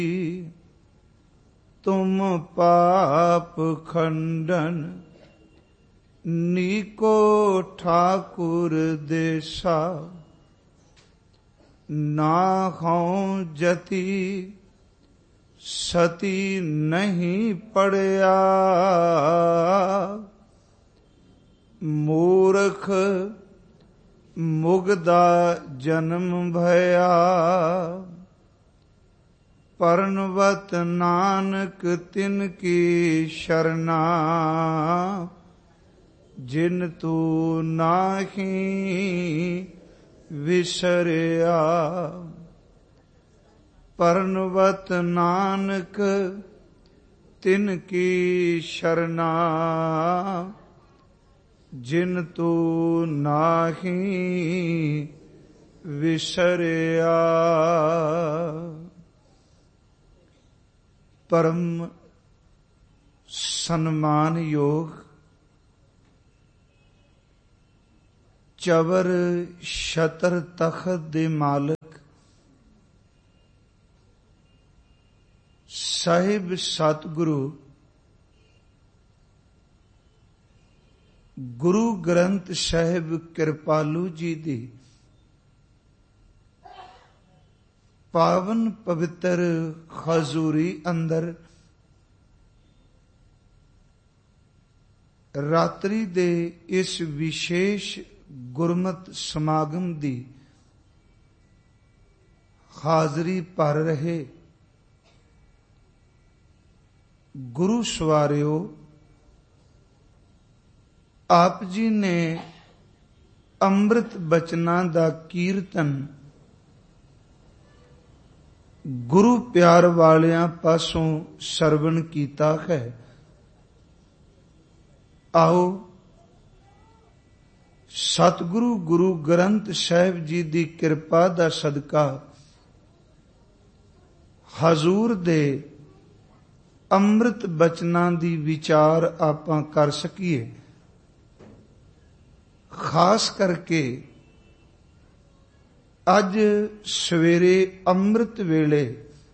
तुम पाप खंडन नीको ठाकुर देसा, ना हूँ जति सती नहीं पड़या, मूर्ख मुगदा जन्म भया, परनवत नानक तिनकी शरणा, जिन तू नाहीं विसरिया। परनवत नानक तिनकी शरणा, जिन तू नाहीं विसरिया। परम सन्मान योग चवर छतर तखत दे मालक ਸਾਹਿਬ ਸਤਿਗੁਰੂ ਗੁਰੂ ਗ੍ਰੰਥ ਸਾਹਿਬ ਕਿਰਪਾਲੂ ਜੀ ਦੀ ਪਾਵਨ ਪਵਿੱਤਰ ਹਜ਼ੂਰੀ ਅੰਦਰ ਰਾਤਰੀ ਦੇ ਇਸ ਵਿਸ਼ੇਸ਼ ਗੁਰਮਤਿ ਸਮਾਗਮ ਦੀ ਹਾਜ਼ਰੀ ਭਰ ਰਹੇ ਗੁਰੂ ਸਵਾਰਿਓ, ਆਪ ਜੀ ਨੇ ਅੰਮ੍ਰਿਤ ਬਚਨਾਂ ਦਾ ਕੀਰਤਨ ਗੁਰੂ ਪਿਆਰ ਵਾਲਿਆਂ ਪਾਸੋਂ ਸਰਵਣ ਕੀਤਾ ਹੈ। ਆਓ ਸਤਿਗੁਰੂ ਗੁਰੂ ਗ੍ਰੰਥ ਸਾਹਿਬ ਜੀ ਦੀ ਕਿਰਪਾ ਦਾ ਸਦਕਾ ਹਜ਼ੂਰ ਦੇ ਅੰਮ੍ਰਿਤ ਬਚਨਾਂ ਦੀ ਵਿਚਾਰ ਆਪਾਂ ਕਰ ਸਕੀਏ। ਖਾਸ ਕਰਕੇ ਅੱਜ ਸਵੇਰੇ ਅੰਮ੍ਰਿਤ ਵੇਲੇ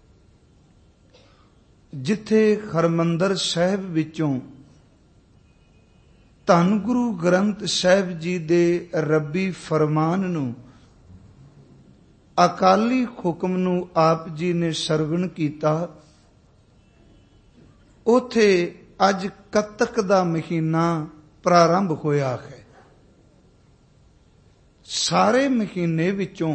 ਜਿੱਥੇ ਹਰਿਮੰਦਰ ਸਾਹਿਬ ਵਿੱਚੋਂ ਧੰਨ ਗੁਰੂ ਗ੍ਰੰਥ ਸਾਹਿਬ ਜੀ ਦੇ ਰੱਬੀ ਫਰਮਾਨ ਨੂੰ, ਅਕਾਲੀ ਹੁਕਮ ਨੂੰ ਆਪ ਜੀ ਨੇ ਸਰਵਣ ਕੀਤਾ। ਉਥੇ ਅੱਜ ਕੱਤਕ ਦਾ ਮਹੀਨਾ ਪ੍ਰਾਰੰਭ ਹੋਇਆ ਹੈ। ਸਾਰੇ ਮਹੀਨੇ ਵਿੱਚੋਂ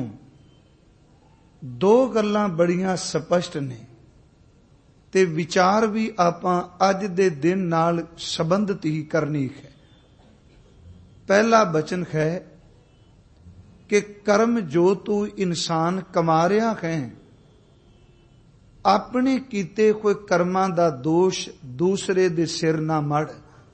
ਦੋ ਗੱਲਾਂ ਬੜੀਆਂ ਸਪਸ਼ਟ ਨੇ ਤੇ ਵਿਚਾਰ ਵੀ ਆਪਾਂ ਅੱਜ ਦੇ ਦਿਨ ਨਾਲ ਸੰਬੰਧਿਤ ਹੀ ਕਰਨੀ ਹੈ। ਪਹਿਲਾ ਬਚਨ ਹੈ ਕਿ ਕਰਮ ਜੋ ਤੂੰ ਇਨਸਾਨ ਕਮਾ ਰਿਹਾ ਹੈ, ਆਪਣੇ ਕੀਤੇ ਹੋਏ ਕਰਮਾਂ ਦਾ ਦੋਸ਼ ਦੂਸਰੇ ਦੇ ਸਿਰ ਨਾ ਮੜ।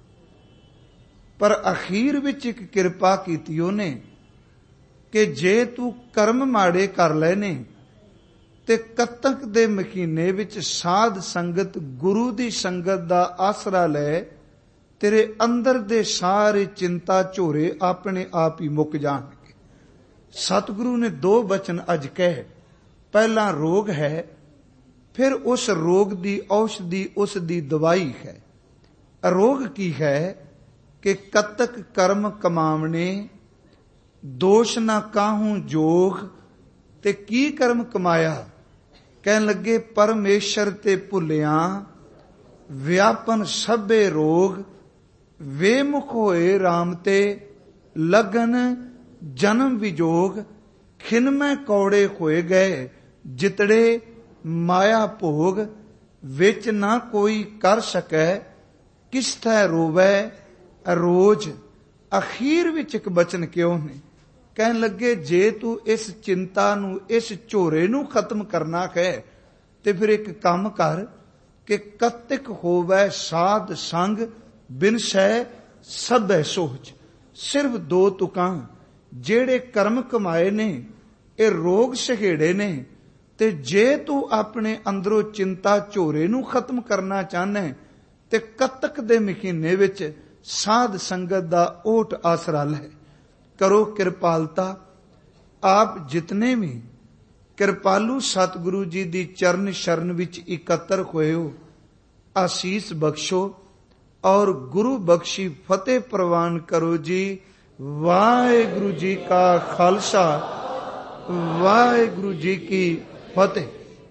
ਪਰ ਅਖੀਰ ਵਿੱਚ ਇੱਕ ਕਿਰਪਾ ਕੀਤੀ ਉਹਨੇ ਕਿ ਜੇ ਤੂੰ ਕਰਮ ਮਾੜੇ ਕਰ ਲਏ ਨੇ ਤੇ ਕੱਤਕ ਦੇ ਮਹੀਨੇ ਵਿੱਚ ਸਾਧ ਸੰਗਤ, ਗੁਰੂ ਦੀ ਸੰਗਤ ਦਾ ਆਸਰਾ ਲੈ, ਤੇਰੇ ਅੰਦਰ ਦੇ ਸਾਰੇ ਚਿੰਤਾ ਝੋਰੇ ਆਪਣੇ ਆਪ ਹੀ ਮੁੱਕ ਜਾਣਗੇ। ਸਤਿਗੁਰੂ ਨੇ ਦੋ ਬਚਨ ਅੱਜ ਕਹੇ। ਪਹਿਲਾ ਰੋਗ ਹੈ, ਫਿਰ ਉਸ ਰੋਗ ਦੀ ਔਸ਼ਧੀ, ਉਸ ਦੀ ਦਵਾਈ ਹੈ। ਰੋਗ ਕੀ ਹੈ ਕਿ ਕੱਤਕ ਕਰਮ ਕਮਾਵਣੇ, ਦੋਸ਼ ਨਾ ਕਾਹੂੰ ਜੋਗ। ਤੇ ਕੀ ਕਰਮ ਕਮਾਇਆ? ਕਹਿਣ ਲੱਗੇ ਪਰਮੇਸ਼ਰ ਤੇ ਭੁੱਲਿਆ, ਵਿਆਪਨ ਸਭੇ ਰੋਗ, ਵੇਮੁਖ ਹੋਏ ਰਾਮ ਤੇ ਲਗਨ ਜਨਮ ਵਿਜੋਗ। ਖਿਨਮੈ ਕੌੜੇ ਹੋਏ ਗਏ ਜਿਤੜੇ ਮਾਇਆ ਭੋਗ, ਵਿੱਚ ਨਾ ਕੋਈ ਕਰ ਸਕੈ ਕਿਸ ਥੈ ਰੋਵੈ ਰੋਜ਼। ਅਖੀਰ ਵਿੱਚ ਇੱਕ ਬਚਨ ਕਿਉਂ ਨੇ? ਕਹਿਣ ਲੱਗੇ ਜੇ ਤੂੰ ਇਸ ਚਿੰਤਾ ਨੂੰ, ਇਸ ਝੋਰੇ ਨੂੰ ਖਤਮ ਕਰਨਾ ਹੈ ਤੇ ਫਿਰ ਇੱਕ ਕੰਮ ਕਰ ਕਿ ਕੱਤਕ ਹੋਵੈ ਸਾਧ ਸੰਗ, ਬਿਨ ਸਹਿ ਸਭੈ ਸੋਚ। ਸਿਰਫ ਦੋ ਤੁਕਾਂ, ਜਿਹੜੇ ਕਰਮ ਕਮਾਏ ਨੇ ਇਹ ਰੋਗ ਸਹੇੜੇ ਨੇ, ਤੇ ਜੇ ਤੂੰ ਆਪਣੇ ਅੰਦਰੋਂ ਚਿੰਤਾ ਝੋਰੇ ਨੂੰ ਖਤਮ ਕਰਨਾ ਚਾਹਨਾ ਤੇ ਕੱਤਕ ਦੇ ਮਹੀਨੇ ਵਿੱਚ ਸਾਧ ਸੰਗਤ ਦਾ ਓਟ ਆਸਰਾ ਲੈ। ਕਰੋ ਕਿਰਪਾਲਤਾ, ਆਪ ਜਿਤਨੇ ਵੀ ਕਿਰਪਾਲੂ ਸਤਿਗੁਰੂ ਜੀ ਦੀ ਚਰਨ ਸ਼ਰਨ ਵਿੱਚ ਇਕੱਤਰ ਹੋਏ ਹੋ, ਆਸੀਸ ਬਖਸ਼ੋ ਔਰ ਗੁਰੂ ਬਖਸ਼ੀ ਫਤਿਹ ਪ੍ਰਵਾਨ ਕਰੋ ਜੀ। ਵਾਹਿਗੁਰੂ ਜੀ ਕਾ ਖਾਲਸਾ, ਵਾਹਿਗੁਰੂ ਜੀ ਕੀ ਫਤਿਹ।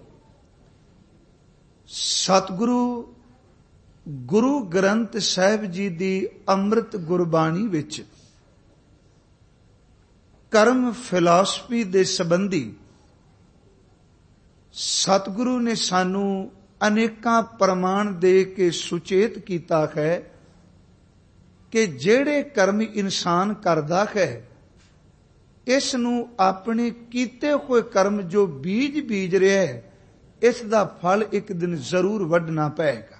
ਸਤਿਗੁਰੂ ਗੁਰੂ ਗ੍ਰੰਥ ਸਾਹਿਬ ਜੀ ਦੀ ਅੰਮ੍ਰਿਤ ਗੁਰਬਾਣੀ ਵਿੱਚ ਕਰਮ ਫਿਲਾਸਫੀ ਦੇ ਸੰਬੰਧੀ ਸਤਿਗੁਰੂ ਨੇ ਸਾਨੂੰ ਅਨੇਕਾਂ ਪ੍ਰਮਾਣ ਦੇ ਕੇ ਸੁਚੇਤ ਕੀਤਾ ਹੈ ਕਿ ਜਿਹੜੇ ਕਰਮ ਇਨਸਾਨ ਕਰਦਾ ਹੈ, ਇਸ ਨੂੰ ਆਪਣੇ ਕੀਤੇ ਹੋਏ ਕਰਮ ਜੋ ਬੀਜ ਰਿਹਾ ਹੈ, ਇਸ ਦਾ ਫਲ ਇੱਕ ਦਿਨ ਜ਼ਰੂਰ ਵੱਢਣਾ ਪਏਗਾ।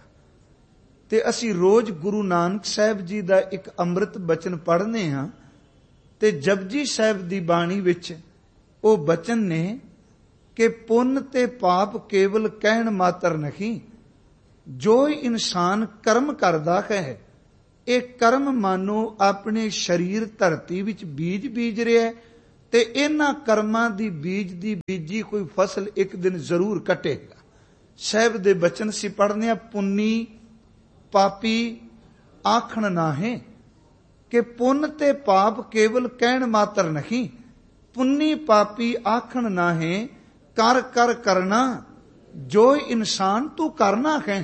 ਤੇ ਅਸੀਂ ਰੋਜ਼ ਗੁਰੂ ਨਾਨਕ ਸਾਹਿਬ ਜੀ ਦਾ ਇੱਕ ਅੰਮ੍ਰਿਤ ਬਚਨ ਪੜ੍ਹਨੇ ਹਾਂ, ਤੇ ਜਪਜੀ ਸਾਹਿਬ ਦੀ ਬਾਣੀ ਵਿੱਚ ਉਹ ਬਚਨ ਨੇ ਕਿ ਪੁੰਨ ਤੇ ਪਾਪ ਕੇਵਲ ਕਹਿਣ ਮਾਤਰ ਨਹੀਂ, ਜੋ ਇਨਸਾਨ ਕਰਮ ਕਰਦਾ ਹੈ, ਇਹ ਕਰਮ ਮਾਨੋ ਆਪਣੇ ਸਰੀਰ ਧਰਤੀ ਵਿੱਚ ਬੀਜ ਰਿਹਾ, ਤੇ ਇਹਨਾਂ ਕਰਮਾਂ ਦੀ ਬੀਜੀ ਕੋਈ ਫਸਲ ਇੱਕ ਦਿਨ ਜ਼ਰੂਰ ਕੱਟੇਗਾ। ਸਾਹਿਬ ਦੇ ਬਚਨ ਸੀ ਪੜ੍ਹਨੇ ਆ, ਪੁੰਨੀ ਪਾਪੀ ਆਖਣ ਨਾਹੀਂ, ਕਿ ਪੁੰਨ ਤੇ ਪਾਪ ਕੇਵਲ ਕਹਿਣ ਮਾਤਰ ਨਹੀਂ, ਪੁੰਨੀ ਪਾਪੀ ਆਖਣ ਨਾਹੀਂ, ਕਰ ਕਰ ਕਰਨਾ ਜੋ ਇਨਸਾਨ ਤੂੰ ਕਰਨਾ ਹੈ।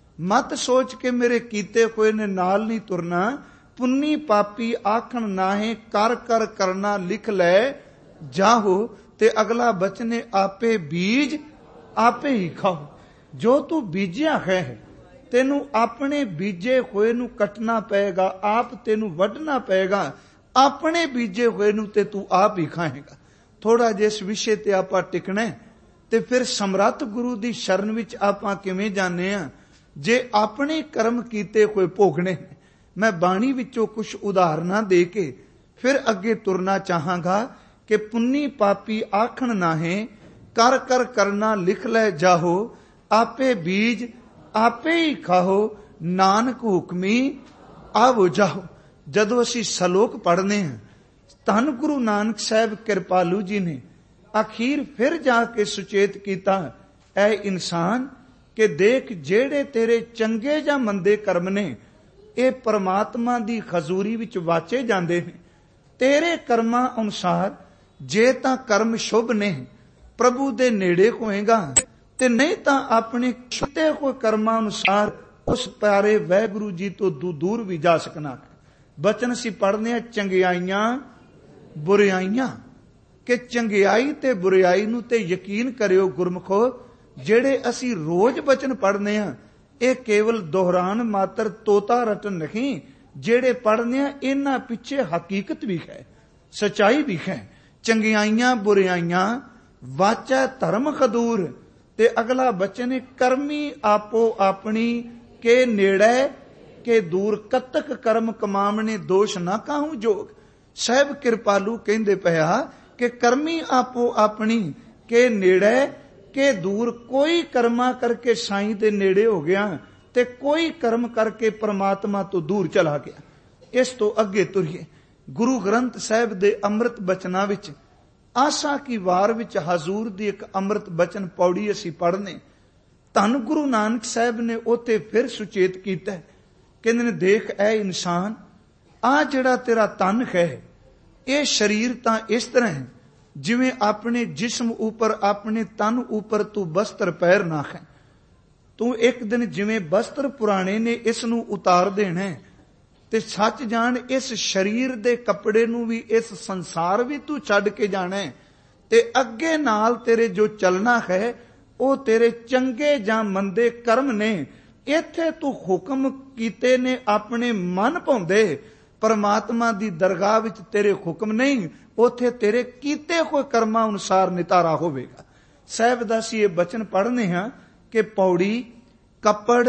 ਮਤ ਸੋਚ ਕੇ ਮੇਰੇ ਕੀਤੇ ਹੋਏ ਨੇ ਨਾਲ ਨਹੀਂ ਤੁਰਨਾ, ਪੁੰਨੀ ਪਾਪੀ ਆਖਣ ਨਾਹੀਂ, ਕਰ ਕਰ ਕਰਨਾ ਲਿਖ ਲੈ ਜਾਹੋ। ਤੇ ਅਗਲਾ ਬਚਨ ਹੈ, ਆਪੇ ਬੀਜ ਆਪੇ ਹੀ ਖਾਓ। ਜੋ ਤੂੰ ਬੀਜਿਆ ਹੈ, ਤੈਨੂੰ ਆਪਣੇ ਬੀਜੇ ਹੋਏ ਨੂੰ ਕੱਟਣਾ ਪਏਗਾ, ਆਪ ਤੈਨੂੰ ਵੱਢਣਾ ਪਏਗਾ। ਆਪਣੇ ਬੀਜੇ ਹੋਏ ਨੂੰ ਤੇ ਤੂੰ ਆਪ ਹੀ ਖਾਏਗਾ। ਥੋੜਾ ਜਿਹਾ ਇਸ ਵਿਸ਼ੇ ਤੇ ਆਪਾਂ ਟਿਕਣਾ, ਤੇ ਫਿਰ ਸਮਰੱਥ ਗੁਰੂ ਦੀ ਸ਼ਰਨ ਵਿੱਚ ਆਪਾਂ ਕਿਵੇਂ ਜਾਂਦੇ ਆ ਜੇ ਆਪਣੇ ਕਰਮ ਕੀਤੇ ਹੋਏ ਭੋਗਣੇ। ਮੈਂ ਬਾਣੀ ਵਿੱਚੋਂ ਕੁਝ ਉਦਾਹਰਨਾਂ ਦੇ ਕੇ ਫਿਰ ਅੱਗੇ ਤੁਰਨਾ ਚਾਹਾਂਗਾ ਕਿ ਪੁੰਨੀ ਪਾਪੀ ਆਖਣ ਨਾਹੀਂ, ਕਰ ਕਰ ਕਰਨਾ ਲਿਖ ਲੈ ਜਾਹੋ, ਆਪੇ ਬੀਜ ਆਪੇ ਹੀ ਖਾਓ, ਨਾਨਕ ਹੁਕਮੀ ਆਵੋ ਜਾਓ। ਜਦੋਂ ਅਸੀਂ ਸ਼ਲੋਕ ਪੜ੍ਹਨੇ ਹਾਂ, ਧੰਨ ਗੁਰੂ ਨਾਨਕ ਸਾਹਿਬ ਕਿਰਪਾਲੂ ਜੀ ਨੇ ਅਖੀਰ ਫਿਰ ਜਾ ਕੇ ਸੁਚੇਤ ਕੀਤਾ, ਐ ਇਨਸਾਨ ਕਿ ਦੇਖ ਜਿਹੜੇ ਤੇਰੇ ਚੰਗੇ ਜਾਂ ਮੰਦੇ ਕਰਮ ਨੇ, ਇਹ ਪਰਮਾਤਮਾ ਦੀ ਹਜ਼ੂਰੀ ਵਿੱਚ ਵਾਚੇ ਜਾਂਦੇ ਨੇ। ਤੇਰੇ ਕਰਮਾਂ ਅਨੁਸਾਰ ਜੇ ਤਾਂ ਕਰਮ ਸ਼ੁਭ ਨੇ, ਪ੍ਰਭੂ ਦੇ ਨੇੜੇ ਹੋਏਗਾ, ਤੇ ਨਹੀਂ ਤਾਂ ਆਪਣੇ ਛੁੱਟੇ ਹੋਏ ਕਰਮਾਂ ਅਨੁਸਾਰ ਉਸ ਪਿਆਰੇ ਵਾਹਿਗੁਰੂ ਜੀ ਤੋਂ ਦੂਰ ਵੀ ਜਾ ਸਕਣਾ। ਬਚਨ ਸੀ ਪੜ੍ਹਨੇ ਆ, ਚੰਗਿਆਈਆਂ ਬੁਰਿਆਈਆਂ, ਕਿ ਚੰਗਿਆਈ ਤੇ ਬੁਰਿਆਈ ਨੂੰ ਤੇ ਯਕੀਨ ਕਰਿਓ ਗੁਰਮਖੋ, ਜਿਹੜੇ ਅਸੀਂ ਰੋਜ਼ ਬਚਨ ਪੜ੍ਹਨੇ ਆ, ਇਹ ਕੇਵਲ ਦੁਹਰਾਨ ਮਾਤਰ ਤੋਤਾ ਰਟਨ ਨਹੀਂ। ਜਿਹੜੇ ਪੜ੍ਹਨੇ ਆ ਇਹਨਾਂ ਪਿੱਛੇ ਹਕੀਕਤ ਵੀ ਹੈ, ਸਚਾਈ ਵੀ ਹੈ। ਚੰਗਿਆਈਆਂ ਬੁਰਿਆਈਆਂ ਵਾਚੈ ਧਰਮ ਖਦੂਰ। ਤੇ ਅਗਲਾ ਬਚਨ ਹੈ, ਕਰਮੀ ਆਪੋ ਆਪਣੀ ਕੇ ਨੇੜੇ ਕੇ ਦੂਰ, ਕਤਕ ਕਰਮ ਕਮਾਵਣੇ ਦੋਸ਼ ਨਾ ਕਾਹੂ ਜੋਗ। ਸਾਹਿਬ ਕਿਰਪਾਲੂ ਕਹਿੰਦੇ ਪਿਆ ਕਿ ਕਰਮੀ ਆਪੋ ਆਪਣੀ ਕੇ ਨੇੜੇ ਕੇ ਦੂਰ, ਕੋਈ ਕਰਮਾਂ ਕਰਕੇ ਸਾਈਂ ਦੇ ਨੇੜੇ ਹੋ ਗਿਆ ਤੇ ਕੋਈ ਕਰਮ ਕਰਕੇ ਪਰਮਾਤਮਾ ਤੋਂ ਦੂਰ ਚਲਾ ਗਿਆ। ਇਸ ਤੋਂ ਅੱਗੇ ਤੁਰੀਏ, ਗੁਰੂ ਗ੍ਰੰਥ ਸਾਹਿਬ ਦੇ ਅੰਮ੍ਰਿਤ ਬਚਨਾਂ ਵਿੱਚ ਆਸਾ ਕੀ ਵਾਰ ਵਿੱਚ ਹਜ਼ੂਰ ਦੀ ਇੱਕ ਅੰਮ੍ਰਿਤ ਬਚਨ ਪੌੜੀ ਅਸੀਂ ਪੜ੍ਹਨੇ। ਧੰਨ ਗੁਰੂ ਨਾਨਕ ਸਾਹਿਬ ਨੇ ਉੱਥੇ ਫਿਰ ਸੁਚੇਤ ਕੀਤਾ, ਕਹਿੰਦੇ ਨੇ ਦੇਖ ਐ ਇਨਸਾਨ, ਆ ਜਿਹੜਾ ਤੇਰਾ ਤਨ ਹੈ, ਇਹ ਸਰੀਰ ਤਾਂ ਇਸ ਤਰ੍ਹਾਂ ਹੈ ਜਿਵੇਂ ਆਪਣੇ ਜਿਸਮ ਉੱਪਰ, ਆਪਣੇ ਤਨ ਉੱਪਰ ਤੂੰ ਬਸਤਰ ਪਹਿਰਨਾ ਹੈ। ਤੂੰ ਇੱਕ ਦਿਨ ਜਿਵੇਂ ਬਸਤਰ ਪੁਰਾਣੇ ਨੇ ਇਸ ਨੂੰ ਉਤਾਰ ਦੇਣਾ, ਤੇ ਸੱਚ ਜਾਣ ਇਸ ਸਰੀਰ ਦੇ ਕੱਪੜੇ ਨੂੰ ਵੀ, ਇਸ ਸੰਸਾਰ ਵੀ ਤੂੰ ਛੱਡ ਕੇ ਜਾਣਾ, ਤੇ ਅੱਗੇ ਨਾਲ ਤੇਰੇ ਜੋ ਚੱਲਣਾ ਹੈ ਉਹ ਤੇਰੇ ਚੰਗੇ ਜਾਂ ਮੰਦੇ ਕਰਮ ਨੇ। ਇੱਥੇ ਤੂੰ ਹੁਕਮ ਕੀਤੇ ਨੇ ਆਪਣੇ ਮਨ ਭਾਉਂਦੇ, ਪਰਮਾਤਮਾ ਦੀ ਦਰਗਾਹ ਵਿੱਚ ਤੇਰੇ ਹੁਕਮ ਨਹੀਂ, ਉੱਥੇ ਤੇਰੇ ਕੀਤੇ ਹੋਏ ਕਰਮਾਂ ਅਨੁਸਾਰ ਨਿਤਾਰਾ ਹੋਵੇਗਾ। ਸਾਹਿਬ ਦਾ ਅਸੀਂ ਇਹ ਬਚਨ ਪੜ੍ਹਨੇ ਹਾਂ ਕਿ ਪੌੜੀ ਕੱਪੜ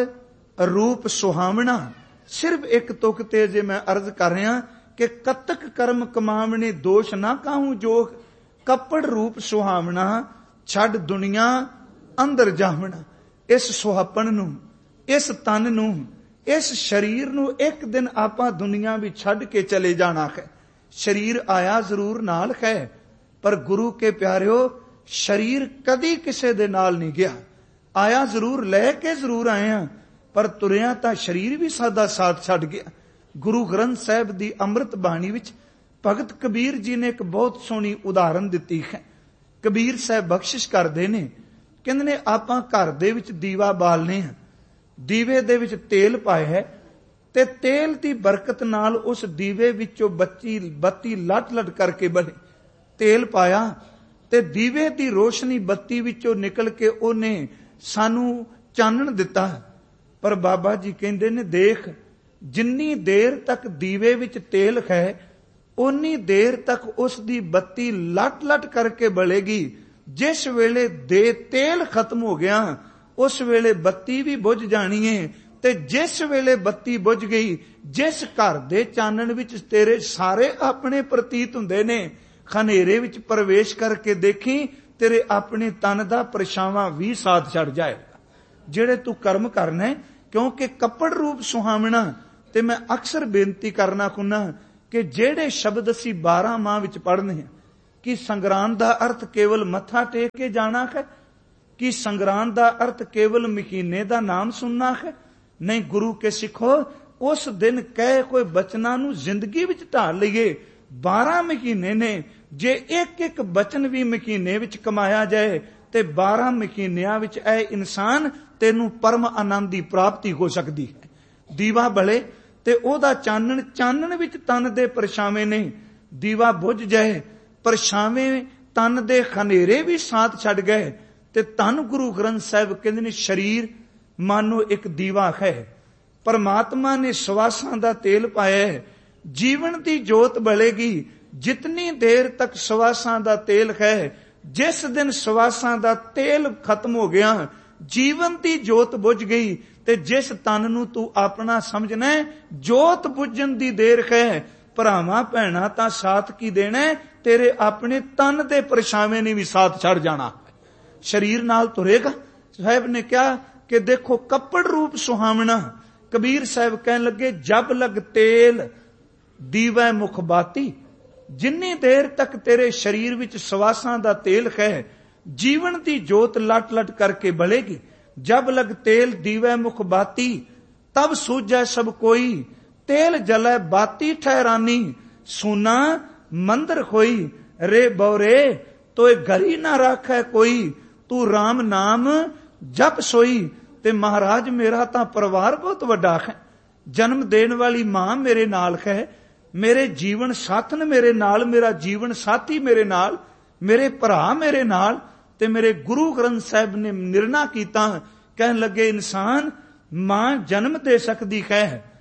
ਰੂਪ ਸੁਹਾਵਣਾ। ਸਿਰਫ ਇੱਕ ਤੁਕ ਤੇ ਜੇ ਮੈਂ ਅਰਜ਼ ਕਰ ਰਿਹਾ ਕਿ ਕਤਕ ਕਰਮ ਕਮਾਵਣੇ ਦੋਸ਼ ਨਾ ਕਾਹੂ ਜੋਗ, ਕੱਪੜ ਰੂਪ ਸੁਹਾਵਣਾ ਛੱਡ ਦੁਨੀਆ ਅੰਦਰ ਜਾਵਣਾ। ਇਸ ਸੁਹਾਪਣ ਨੂੰ, ਇਸ ਤਨ ਨੂੰ, ਇਸ ਸਰੀਰ ਨੂੰ ਇੱਕ ਦਿਨ ਆਪਾਂ ਦੁਨੀਆ ਵਿੱਚ ਛੱਡ ਕੇ ਚਲੇ ਜਾਣਾ ਹੈ। ਸਰੀਰ ਆਇਆ ਜ਼ਰੂਰ ਨਾਲ ਹੈ, ਪਰ ਗੁਰੂ ਕੇ ਪਿਆਰਿਓ, शरीर कदी किसे दे नाल नहीं गया। आया जरूर लैके जरूर आया, पर तुरिया तां शरीर भी सादा साथ छड्ड गया। गुरु ग्रंथ साहिब दी अमृत बाणी विच भगत कबीर जी ने एक बहुत सोहनी उदाहरण दित्ती है। कबीर साहब बख्शिश करदे ने, कहंदे ने आपां घर दे विच दीवा बालने आ, दीवे दे विच तेल पाया है ते तेल दी बरकत नाल उस दीवे विचों बत्ती लट लट करके बने। तेल पाया ते दीवे दी रोशनी बत्ती विचों निकल के ओने सानू चानण दिता। पर बाबा जी कहंदे ने, देख जिन्नी देर तक दीवे विच तेल है उन्नी देर तक उस दी बत्ती लट लट करके बलेगी। जिस वेले दे तेल खत्म हो गया उस वेले बत्ती भी बुझ जानी है। ते जिस वेले बत्ती बुझ गई, जिस घर दे चानण विच तेरे सारे अपने प्रतीत हुंदे ने, खनेरे विच प्रवेश करके देखी तेरे अपने तन दा परछावां भी साथ छड़ जाएगा। जेड़े तू कर्म करना है, क्योंकि कपड़ रूप सुहावना। ते मैं अक्सर बेनती करना कुन्ना कि जेड़े शब्द असी 12 माह विच पढ़ने हैं, कि संगरांद दा अर्थ केवल मत्था टेक के जाना है, कि संगरांद दा अर्थ केवल महीने दा नाम सुनना है? नहीं, गुरु के सिखो उस दिन कहे कोई बचना नू जिंदगी विच ढाल लईए। 12 महीने ने, जे एक एक बचन भी महीने विच कमाया जाए ते 12 महीनियां विच ऐ इंसान तेनू परम आनंद दी प्राप्ति हो सकती है। दीवा बले ते ओदा चानण विच तन दे परछावे ने, दीवा बुझ जाए परछावे तन दे खनेरे भी साथ छड़ गए। ते धन गुरु ग्रंथ साहिब कहंदे ने, शरीर मानो एक दीवा है, परमात्मा ने सवासां दा तेल पाया है, जीवन दी जोत बलेगी जितनी देर तक सवासां दा तेल है। जिस दिन सवासां दा तेल खत्म हो गया, जीवन दी जोत बुझ गई। ते जिस तन नू तू अपना समझना है, जोत बुझण दी देर है, भरावां भैणां तां साथ की देना है, तेरे अपने तन दे परछावे ने भी साथ छड़ जाना। शरीर नाल तुरेगा। साहब ने कहा कि देखो कपड़ रूप सुहावना। कबीर साहब कहन लगे, जब लग तेल दीवा मुख बाती। जिन्नी देर तक तेरे शरीर विच सवासां दा तेल है, जीवन दी जोत लट लट करके बलेगी। जब लग तेल दीवै मुख बाती, तब सूझै सब कोई, तेल जलै बाती ठहरानी, सुना मंदिर खोई, रे बौरे तोए घरी ना राखै कोई, तू राम नाम जप सोई। ते महाराज मेरा तां परिवार बहुत वड्डा है, जन्म देण वाली मां मेरे नाल है, मेरे जीवन साथन मेरे नाल, मेरा जीवन साथी मेरे नाल, मेरे भरा मेरे नाल। ते मेरे गुरु ग्रंथ साहिब ने निर्णा कीता, कहन लगे, इंसान मां जन्म दे सकदी है,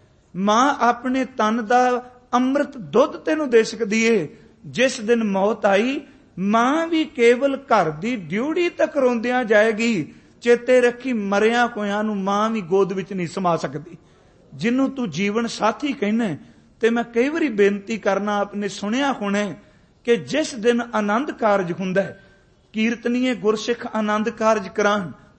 मां अपने तन दा अमृत दुध तेनू दे सकदी है। जिस दिन मौत आई, मां भी केवल घर दी ड्यूड़ी तक रोंदियां जाएगी। चेते रखी, मरिया कोया नू मां भी गोद विच नहीं समा सकदी। जिन्नू तू जीवन साथी कहना, ते मैं कई बारी बेनती करना, आपने सुनिया होना कि जिस दिन आनंद कारज हुंदा है, कीर्तनीय गुरसिख आनंद कारज करान,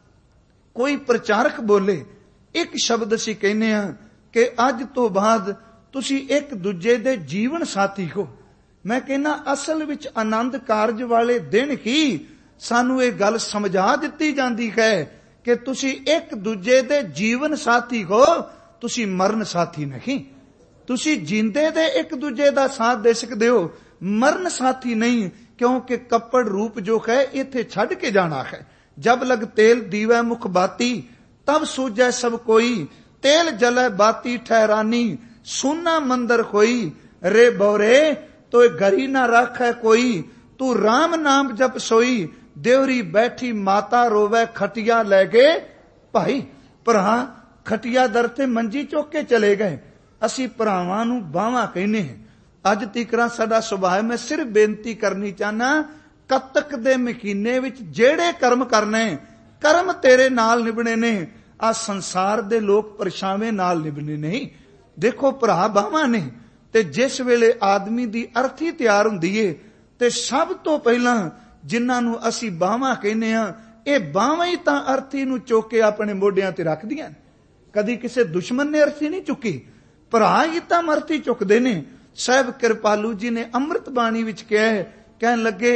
कोई प्रचारक बोले, एक शब्द असी कहने कि अज तो बाद तुसी एक दूजे दे जीवन साथी हो। मैं कहना असल विच आनंद कारज वाले दिन ही सानू ये गल समझा दिती जाती है कि तुसी एक दूजे दे जीवन साथी हो, तुसी मरण साथी नहीं। तुसी जींदे दे एक दूजे दा साथ दे सकदे हो, मरण साथी नहीं, क्योंकि कपड़ रूप जो है इथे छड़ के जाना है। जब लग तेल दीवै मुख बाती, तब सूझै सब कोई, तेल जलै बाती ठहरानी, सुना मंदिर खोई, रे बौरे तो घरी ना राखै कोई, तू राम नाम जप सोई, देवरी बैठी माता रोवै खटिया लै गए भाई। भरा खटिया दर ते मंजी चुक के चले गए। असी भरावां नू बावां कहने हैं। अज तीकरा साडा सुभाव, मैं सिर्फ बेनती करनी चाहना, कतक दे महीने विच जेड़े कर्म करने, कर्म तेरे नाल निभने ने, आ संसार दे लोग परछावे नाल निभने नहीं। देखो भरा बावां ने, ते जिस वेले आदमी दी अर्थी तैयार हुंदी है, ते सब तो पहला जिन्हां नू असी बावां कहने आ, ये बावां ही तां अर्थी नू चुक के अपने मोढियां ते रखदियां। कदी किसी दुश्मन ने अर्थी नहीं चुकी, भरा ही तां अर्थी चुकदे ने। साहब कृपालू जी ने अमृत बाणी विच कहा है, कहन लगे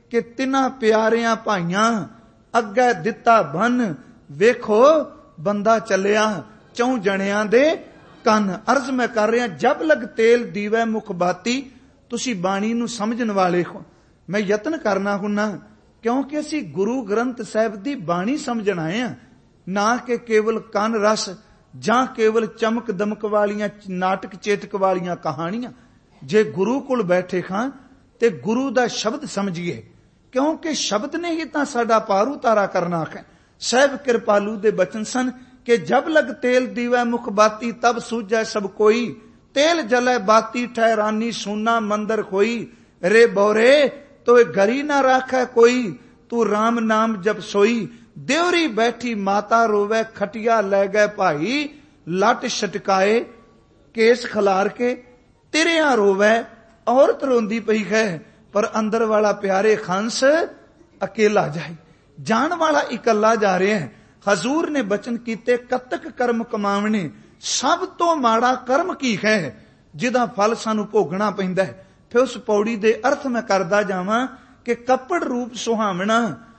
कि तिन्हां प्यारियां भाइयां अग्गे दिता बन, वेखो बंदा चलिया चौं जणियां दे ਕੰਨ। अर्ज मैं कर रहा, जब लग तेल दीवै मुख बाती। तुसी बाणी नूं समझण वाले हो, मैं यतन करना हुन्ना, क्योंकि असी गुरु ग्रंथ साहिब दी बाणी समझण आए हैं, ना कि केवल कन रस जां केवल चमक दमक वालियां नाटक चेटक वालियां कहानियां। जे गुरु कोल बैठे खां ते गुरु दा शब्द समझिए, क्योंकि शब्द ने ही तां साडा पार उतारा करना है। साहिब कृपालू दे बचन सन कि जब लग तेल दीवै मुख बाती, तब सूझै सब कोई। तेल जलै बाती ठहरानी, सुना मंदिर खोई। रे बोरे तो घरी ना राखै कोई, तू राम नाम जब सोई। देवरी बैठी माता रोवै, खटिया लै गए भाई। लट छटकाए केस खलार के, तिरिया रोवै औरत रोंदी पई है। पर अंदर वाला प्यारे खंस अकेला जाए, जान वाला इकल्ला जा रहे हैं। हजूर ने बचन कीते, कतक कर्म कमावने, सब तो माड़ा कर्म की है जिदा फल सानू भोगना पैंदा है। फिर उस पौड़ी दे अर्थ मैं करदा जावां कि कपड़ रूप सुहावना